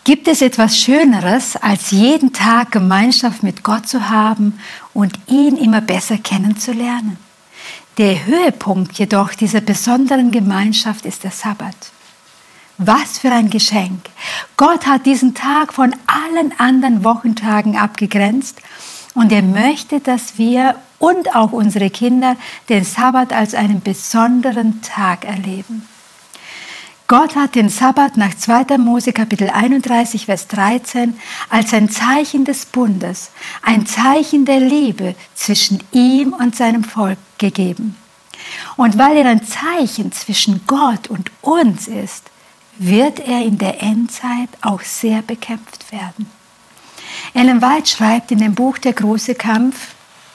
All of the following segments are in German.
Gibt es etwas Schöneres, als jeden Tag Gemeinschaft mit Gott zu haben und ihn immer besser kennenzulernen? Der Höhepunkt jedoch dieser besonderen Gemeinschaft ist der Sabbat. Was für ein Geschenk! Gott hat diesen Tag von allen anderen Wochentagen abgegrenzt und er möchte, dass wir und auch unsere Kinder den Sabbat als einen besonderen Tag erleben. Gott hat den Sabbat nach 2. Mose Kapitel 31, Vers 13 als ein Zeichen des Bundes, ein Zeichen der Liebe zwischen ihm und seinem Volk gegeben. Und weil er ein Zeichen zwischen Gott und uns ist, wird er in der Endzeit auch sehr bekämpft werden. Ellen White schreibt in dem Buch Der große Kampf: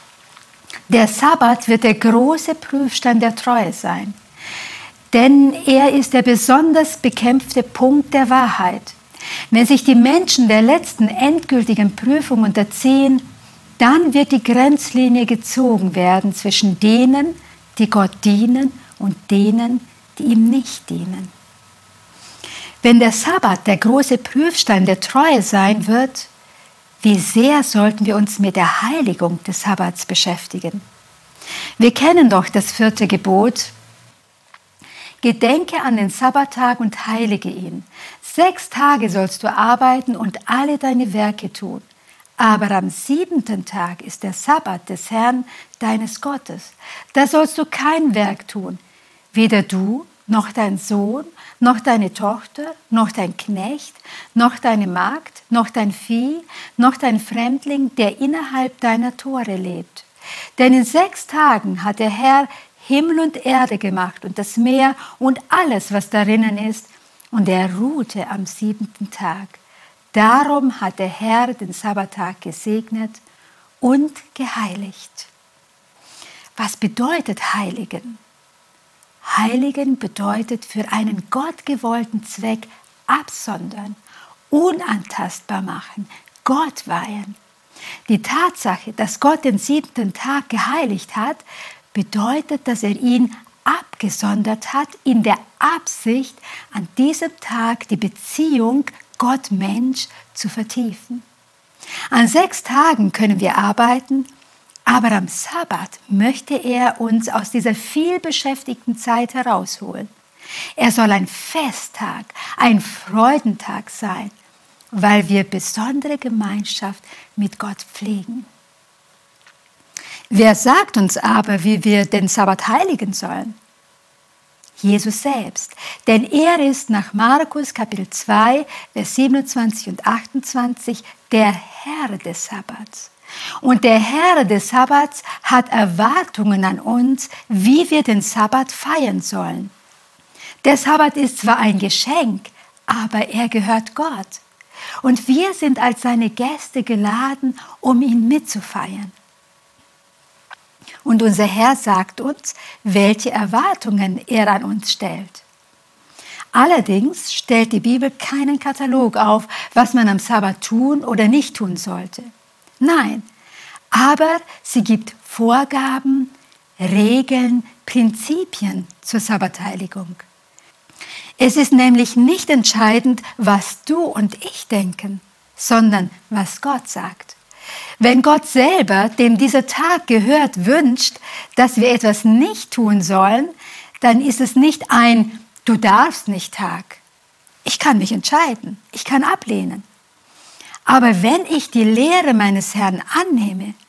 Der Sabbat wird der große Prüfstein der Treue sein. Denn er ist der besonders bekämpfte Punkt der Wahrheit. Wenn sich die Menschen der letzten endgültigen Prüfung unterziehen, dann wird die Grenzlinie gezogen werden zwischen denen, die Gott dienen, und denen, die ihm nicht dienen. Wenn der Sabbat der große Prüfstein der Treue sein wird, wie sehr sollten wir uns mit der Heiligung des Sabbats beschäftigen? Wir kennen doch das 4. Gebot: Gedenke an den Sabbattag und heilige ihn. 6 Tage sollst du arbeiten und alle deine Werke tun. Aber am 7. Tag ist der Sabbat des Herrn, deines Gottes. Da sollst du kein Werk tun, weder du, noch dein Sohn, noch deine Tochter, noch dein Knecht, noch deine Magd, noch dein Vieh, noch dein Fremdling, der innerhalb deiner Tore lebt. Denn in 6 Tagen hat der Herr Himmel und Erde gemacht und das Meer und alles, was darinnen ist, und er ruhte am 7. Tag. Darum hat der Herr den Sabbattag gesegnet und geheiligt. Was bedeutet heiligen? Heiligen bedeutet für einen gottgewollten Zweck absondern, unantastbar machen, Gott weihen. Die Tatsache, dass Gott den 7. Tag geheiligt hat, bedeutet, dass er ihn abgesondert hat, in der Absicht, an diesem Tag die Beziehung Gott-Mensch zu vertiefen. An 6 Tagen können wir arbeiten, aber am Sabbat möchte er uns aus dieser vielbeschäftigten Zeit herausholen. Er soll ein Festtag, ein Freudentag sein, weil wir besondere Gemeinschaft mit Gott pflegen. Wer sagt uns aber, wie wir den Sabbat heiligen sollen? Jesus selbst. Denn er ist nach Markus Kapitel 2, Vers 27 und 28 der Herr des Sabbats. Und der Herr des Sabbats hat Erwartungen an uns, wie wir den Sabbat feiern sollen. Der Sabbat ist zwar ein Geschenk, aber er gehört Gott. Und wir sind als seine Gäste geladen, um ihn mitzufeiern. Und unser Herr sagt uns, welche Erwartungen er an uns stellt. Allerdings stellt die Bibel keinen Katalog auf, was man am Sabbat tun oder nicht tun sollte. Nein, aber sie gibt Vorgaben, Regeln, Prinzipien zur Sabbatheiligung. Es ist nämlich nicht entscheidend, was du und ich denken, sondern was Gott sagt. Wenn Gott selber, dem dieser Tag gehört, wünscht, dass wir etwas nicht tun sollen, dann ist es nicht ein "Du darfst nicht" Tag. Ich kann mich entscheiden, ich kann ablehnen. Aber wenn ich die Lehre meines Herrn annehme,